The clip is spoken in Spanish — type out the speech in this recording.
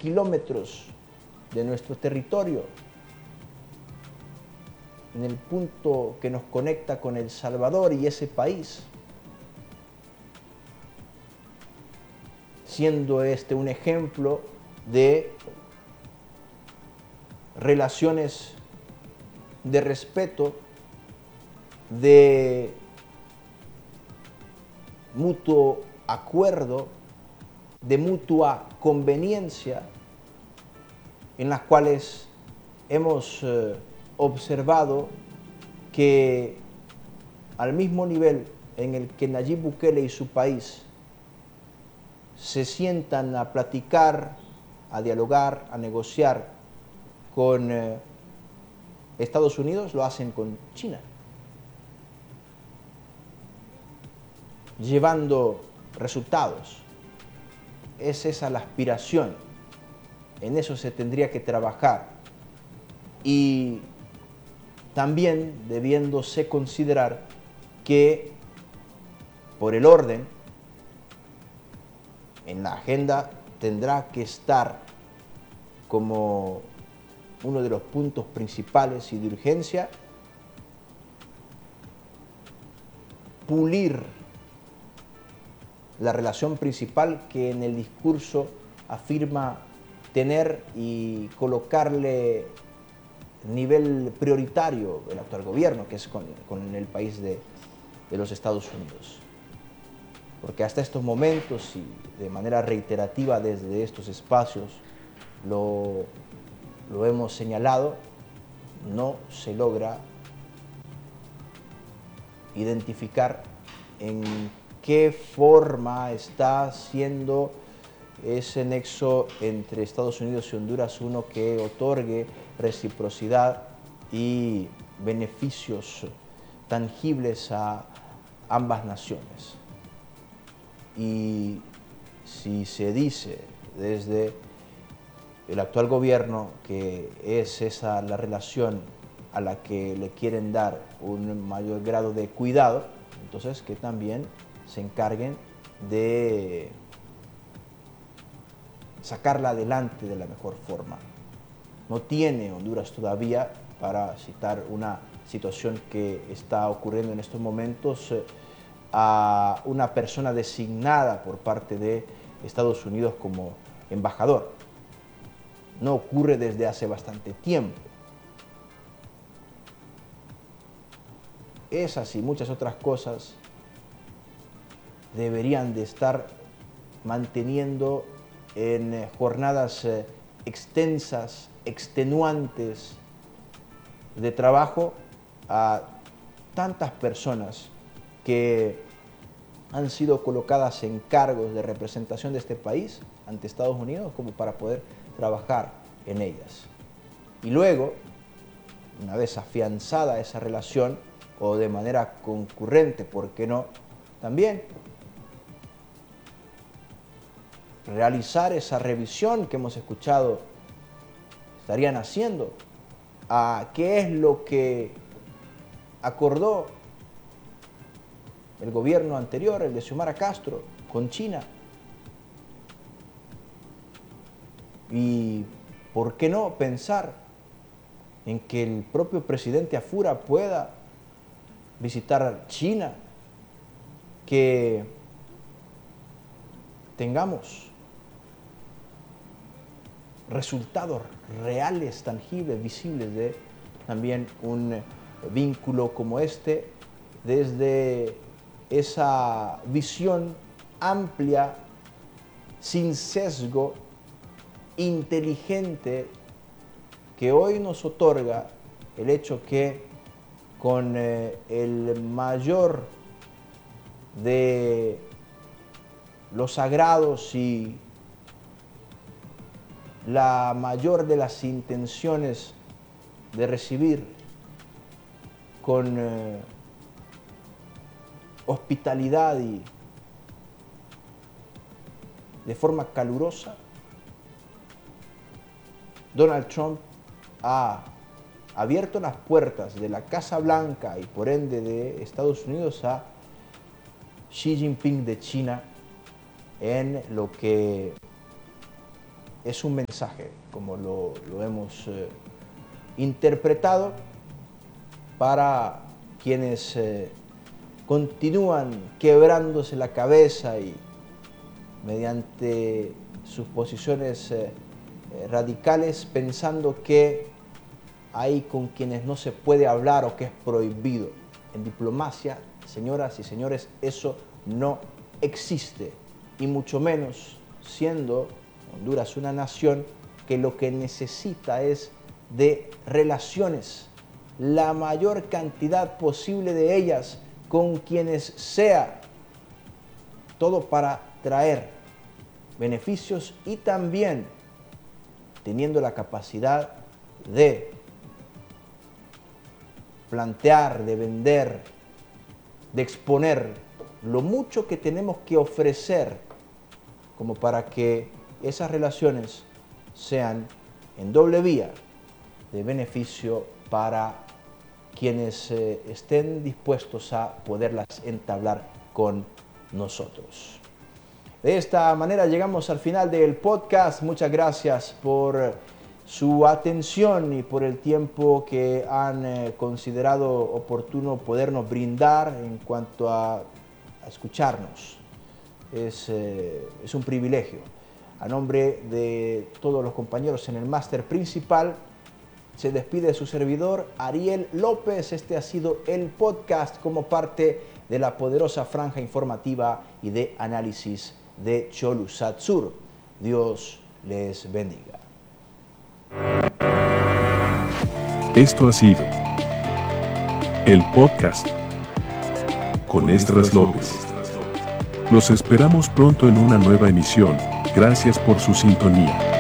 kilómetros de nuestro territorio, en el punto que nos conecta con El Salvador y ese país, siendo este un ejemplo de relaciones de respeto, de mutuo acuerdo, de mutua conveniencia, en las cuales hemos observado que al mismo nivel en el que Nayib Bukele y su país se sientan a platicar, a dialogar, a negociar con Estados Unidos, lo hacen con China, llevando resultados. Es esa la aspiración, en eso se tendría que trabajar y también debiéndose considerar que por el orden en la agenda tendrá que estar como uno de los puntos principales y de urgencia pulir la relación principal que en el discurso afirma tener y colocarle nivel prioritario el actual gobierno, que es con el país de los Estados Unidos. Porque hasta estos momentos y de manera reiterativa desde estos espacios lo hemos señalado, no se logra identificar en qué forma está siendo ese nexo entre Estados Unidos y Honduras uno que otorgue reciprocidad y beneficios tangibles a ambas naciones. Y si se dice desde el actual gobierno que es esa la relación a la que le quieren dar un mayor grado de cuidado, entonces que también se encarguen de sacarla adelante de la mejor forma. No tiene Honduras todavía, para citar una situación que está ocurriendo en estos momentos, a una persona designada por parte de Estados Unidos como embajador. No ocurre desde hace bastante tiempo. Esas y muchas otras cosas deberían de estar manteniendo en jornadas extensas, extenuantes de trabajo a tantas personas que han sido colocadas en cargos de representación de este país ante Estados Unidos como para poder trabajar en ellas. Y luego, una vez afianzada esa relación, o de manera concurrente, ¿por qué no?, también realizar esa revisión que hemos escuchado estarían haciendo a qué es lo que acordó el gobierno anterior, el de Xiomara Castro, con China. Y por qué no pensar en que el propio presidente Afura pueda visitar China, que tengamos resultados reales, tangibles, visibles de también un vínculo como este, desde esa visión amplia, sin sesgo, inteligente, que hoy nos otorga el hecho que con el mayor de los agrados y la mayor de las intenciones de recibir con hospitalidad y de forma calurosa, Donald Trump ha abierto las puertas de la Casa Blanca y por ende de Estados Unidos a Xi Jinping de China en lo que es un mensaje, como lo hemos interpretado, para quienes continúan quebrándose la cabeza y mediante sus posiciones radicales pensando que hay con quienes no se puede hablar o que es prohibido. En diplomacia, señoras y señores, eso no existe, y mucho menos siendo Honduras una nación que lo que necesita es de relaciones, la mayor cantidad posible de ellas con quienes sea, todo para traer beneficios y también teniendo la capacidad de plantear, de vender, de exponer lo mucho que tenemos que ofrecer como para que esas relaciones sean en doble vía de beneficio para quienes estén dispuestos a poderlas entablar con nosotros. De esta manera llegamos al final del podcast. Muchas gracias por su atención y por el tiempo que han considerado oportuno podernos brindar en cuanto a escucharnos. Es un privilegio. A nombre de todos los compañeros en el máster principal, se despide su servidor Ariel López. Este ha sido el podcast como parte de la poderosa franja informativa y de análisis de Cholusat Sur. Dios les bendiga. Esto ha sido el podcast con Esdras López. Los esperamos pronto en una nueva emisión. Gracias por su sintonía.